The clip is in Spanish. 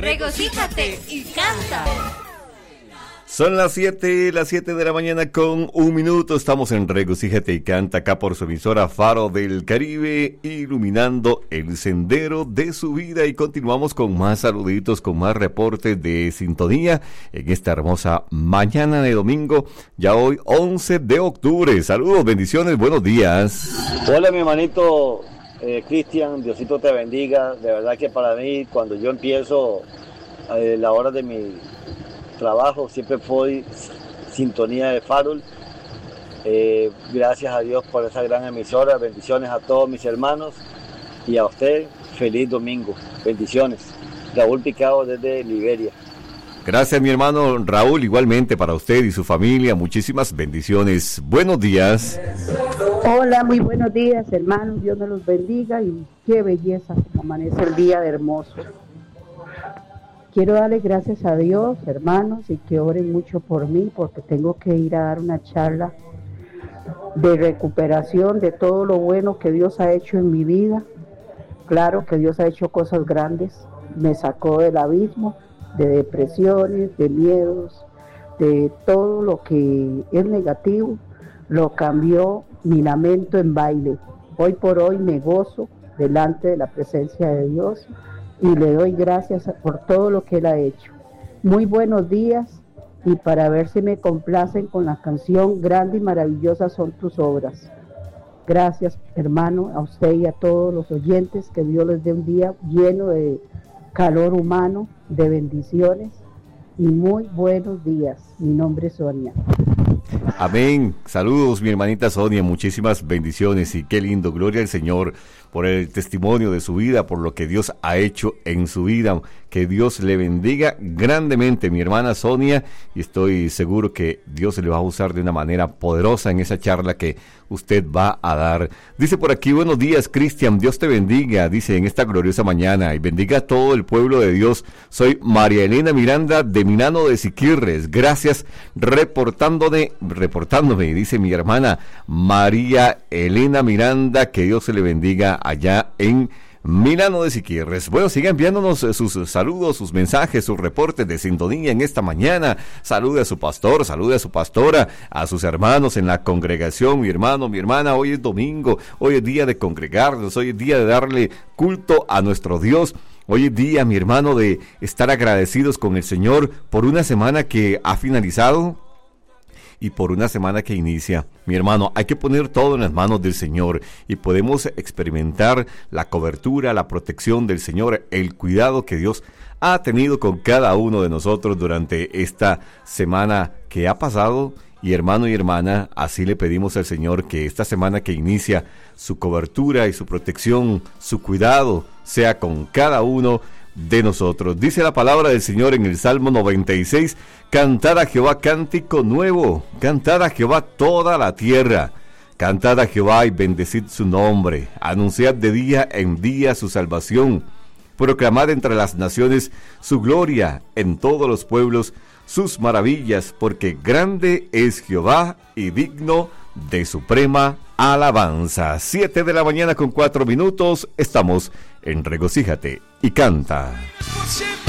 Regocíjate y canta. Son las 7 de la mañana con 1 minuto. Estamos en Regocíjate y Canta, acá por su emisora Faro del Caribe, iluminando el sendero de su vida. Y continuamos con más saluditos, con más reportes de sintonía en esta hermosa mañana de domingo, ya hoy 11 de octubre. Saludos, bendiciones, buenos días. Hola, mi hermanito Cristian, Diosito te bendiga. De verdad que para mí, cuando yo empiezo la hora de mi trabajo, siempre fue sintonía de Farol. Gracias a Dios por esa gran emisora. Bendiciones a todos mis hermanos y a usted, feliz domingo. Bendiciones. Raúl Picado desde Liberia. Gracias, mi hermano Raúl, igualmente para usted y su familia, muchísimas bendiciones. Buenos días. Hola, muy buenos días, hermanos. Dios me los bendiga y qué belleza como amanece el día de hermoso. Quiero darle gracias a Dios, hermanos, y que oren mucho por mí, porque tengo que ir a dar una charla de recuperación de todo lo bueno que Dios ha hecho en mi vida. Claro que Dios ha hecho cosas grandes, me sacó del abismo, de depresiones, de miedos, de todo lo que es negativo, lo cambió mi lamento en baile. Hoy por hoy me gozo delante de la presencia de Dios y le doy gracias por todo lo que Él ha hecho. Muy buenos días, y para ver si me complacen con la canción Grande y maravillosas son tus obras. Gracias, hermano, a usted y a todos los oyentes, que Dios les dé un día lleno de calor humano, de bendiciones, y muy buenos días. Mi nombre es Sonia. Amén. Saludos, mi hermanita Sonia, muchísimas bendiciones y qué lindo, gloria al Señor por el testimonio de su vida, por lo que Dios ha hecho en su vida. Que Dios le bendiga grandemente, mi hermana Sonia, y estoy seguro que Dios le va a usar de una manera poderosa en esa charla que usted va a dar. Dice por aquí, buenos días, Cristian, Dios te bendiga, dice, en esta gloriosa mañana, y bendiga a todo el pueblo de Dios. Soy María Elena Miranda de Milano de Siquirres, gracias, reportándome, dice mi hermana María Elena Miranda, que Dios se le bendiga allá en Milano de Siquirres. Bueno, siga enviándonos sus saludos, sus mensajes, sus reportes de sintonía en esta mañana. Salude a su pastor, salude a su pastora, a sus hermanos en la congregación. Mi hermano, mi hermana, hoy es domingo, hoy es día de congregarnos, hoy es día de darle culto a nuestro Dios. Hoy es día, mi hermano, de estar agradecidos con el Señor por una semana que ha finalizado y por una semana que inicia. Mi hermano, hay que poner todo en las manos del Señor y podemos experimentar la cobertura, la protección del Señor, el cuidado que Dios ha tenido con cada uno de nosotros durante esta semana que ha pasado. Y hermano y hermana, así le pedimos al Señor que esta semana que inicia, su cobertura y su protección, su cuidado, sea con cada uno de nosotros. Dice la palabra del Señor en el Salmo 96, cantad a Jehová cántico nuevo, cantad a Jehová toda la tierra, cantad a Jehová y bendecid su nombre, anunciad de día en día su salvación, proclamad entre las naciones su gloria, en todos los pueblos sus maravillas, porque grande es Jehová y digno de suprema alabanza. 7 de la mañana con 4 minutos, estamos en Regocíjate y Canta.